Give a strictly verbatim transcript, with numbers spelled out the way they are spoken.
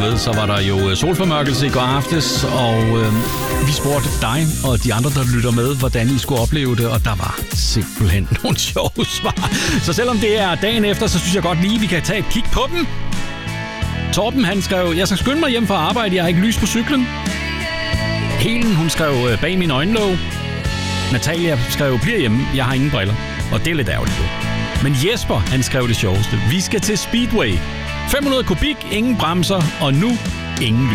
ved, så var der jo solformørkelse i går aftes, og øh, vi spurgte dig og de andre, der lytter med, hvordan I skulle opleve det, og der var simpelthen nogle sjove svar. Så selvom det er dagen efter, så synes jeg godt lige, vi kan tage et kig på dem. Torben, han skrev, jeg skal skynde mig hjem fra arbejde, jeg har ikke lys på cyklen. Helen, hun skrev, bag min øjenlåg. Natalia skrev, bliver hjemme, jeg har ingen briller. Og det er lidt ærgerligt. Men Jesper, han skrev det sjoveste. Vi skal til Speedway. fem hundrede kubik, ingen bremser, og nu ingen lys.